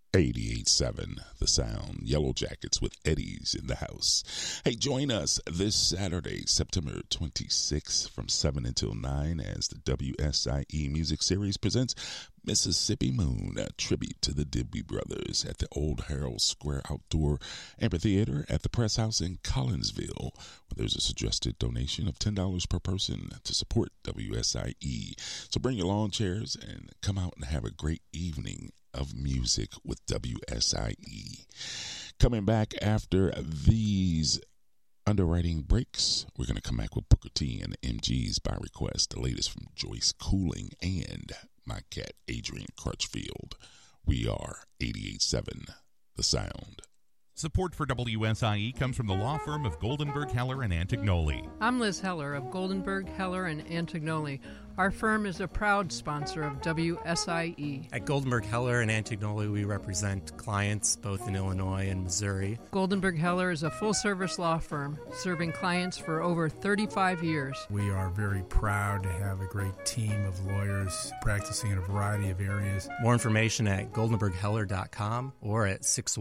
88.7 The Sound. Yellow Jackets with Eddie's in the house. Hey, join us this Saturday, September 26th from 7 until 9 as the WSIE Music Series presents Mississippi Moon, a tribute to the Doobie Brothers at the Old Herald Square Outdoor Amphitheater at the Press House in Collinsville, where there's a suggested donation of $10 per person to support WSIE. So bring your lawn chairs and come out and have a great evening of music with WSIE. Coming back after these underwriting breaks, we're going to come back with Booker T and the MGs by request, the latest from Joyce Cooling and my cat Adrian Crutchfield. We are 88.7 The Sound. Support for WSIE comes from the law firm of Goldenberg, Heller, and Antignoli. I'm Liz Heller of Goldenberg, Heller, and Antignoli. Our firm is a proud sponsor of WSIE. At Goldenberg, Heller, and Antignoli, we represent clients both in Illinois and Missouri. Goldenberg, Heller is a full-service law firm serving clients for over 35 years. We are very proud to have a great team of lawyers practicing in a variety of areas. More information at goldenbergheller.com or at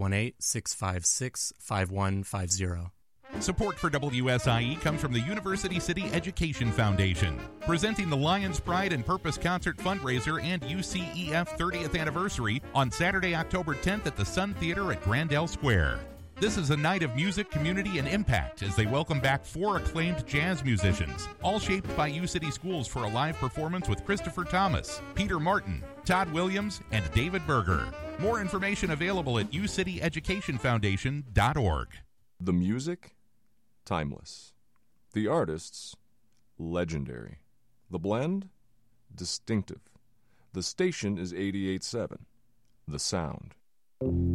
618-656-5150. Support for WSIE comes from the University City Education Foundation, presenting the Lions Pride and Purpose Concert fundraiser and UCEF 30th anniversary on Saturday, October 10th at the Sun Theater at Grandel Square. This is a night of music, community, and impact as they welcome back 4 acclaimed jazz musicians, all shaped by U-City Schools for a live performance with Christopher Thomas, Peter Martin, Todd Williams, and David Berger. More information available at ucityeducationfoundation.org. The music, timeless. The artists, legendary. The blend, distinctive. The station is 88.7, The Sound.